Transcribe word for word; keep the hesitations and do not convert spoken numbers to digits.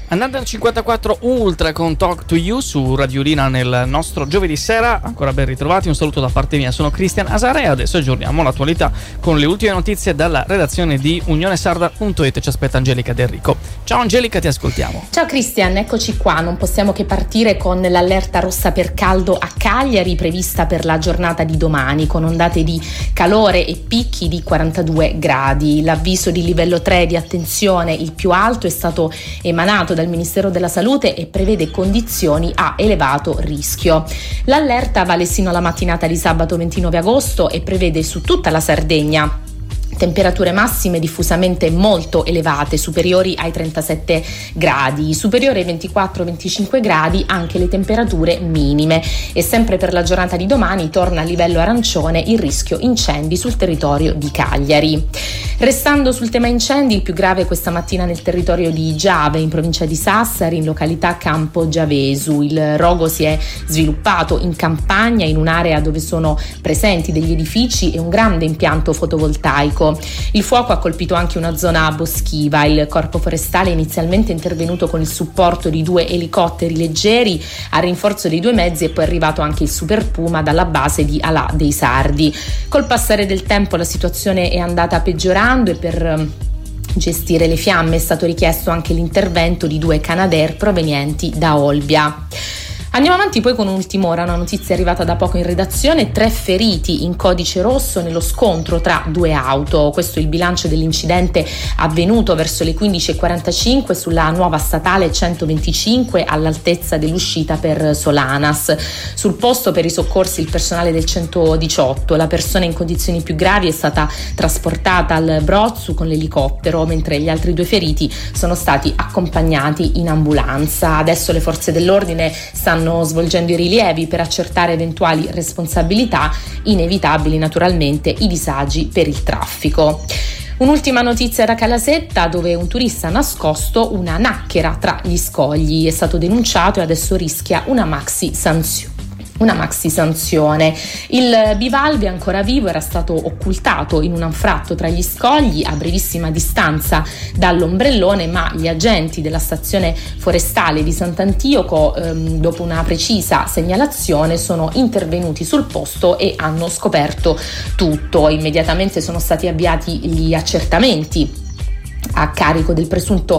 Under cinquantaquattro Ultra con Talk to You su Radiolina nel nostro giovedì sera. Ancora ben ritrovati, un saluto da parte mia, sono Cristian Asare e adesso aggiorniamo l'attualità con le ultime notizie dalla redazione di unione sarda punto it. Ci aspetta Angelica Del Rico. Ciao Angelica, ti ascoltiamo. Ciao Cristian, eccoci qua. Non possiamo che partire con l'allerta rossa per caldo a Cagliari prevista per la giornata di domani, con ondate di calore e picchi di quarantadue gradi. L'avviso di livello tre di attenzione, il più alto, è stato emanato dal Ministero della Salute e prevede condizioni a elevato rischio. L'allerta vale sino alla mattinata di sabato ventinove agosto e prevede su tutta la Sardegna temperature massime diffusamente molto elevate, superiori ai trentasette gradi, superiori ai ventiquattro venticinque gradi anche le temperature minime, e sempre per la giornata di domani torna a livello arancione il rischio incendi sul territorio di Cagliari. Restando sul tema incendi, il più grave questa mattina nel territorio di Giave, in provincia di Sassari, in località Campo Giavesu. Il rogo si è sviluppato in campagna, in un'area dove sono presenti degli edifici e un grande impianto fotovoltaico. Il fuoco ha colpito anche una zona boschiva. Il corpo forestale è inizialmente intervenuto con il supporto di due elicotteri leggeri a rinforzo dei due mezzi, e poi è arrivato anche il Super Puma dalla base di Alà dei Sardi. Col passare del tempo la situazione è andata peggiorando e per gestire le fiamme è stato richiesto anche l'intervento di due Canadair provenienti da Olbia. Andiamo avanti poi con un'ultima ora, una notizia arrivata da poco in redazione: tre feriti in codice rosso nello scontro tra due auto. Questo è il bilancio dell'incidente avvenuto verso le quindici e quarantacinque sulla nuova statale centoventicinque all'altezza dell'uscita per Solanas. Sul posto per i soccorsi il personale del centodiciotto. La persona in condizioni più gravi è stata trasportata al Brozzu con l'elicottero, mentre gli altri due feriti sono stati accompagnati in ambulanza. Adesso le forze dell'ordine stanno svolgendo i rilievi per accertare eventuali responsabilità, inevitabili naturalmente i disagi per il traffico. Un'ultima notizia da Calasetta, dove un turista ha nascosto una nacchera tra gli scogli. È stato denunciato e adesso rischia una maxi sanzione. Una maxi sanzione. Il bivalve ancora vivo era stato occultato in un anfratto tra gli scogli a brevissima distanza dall'ombrellone, ma gli agenti della stazione forestale di Sant'Antioco, ehm, dopo una precisa segnalazione, sono intervenuti sul posto e hanno scoperto tutto. Immediatamente sono stati avviati gli accertamenti a carico del presunto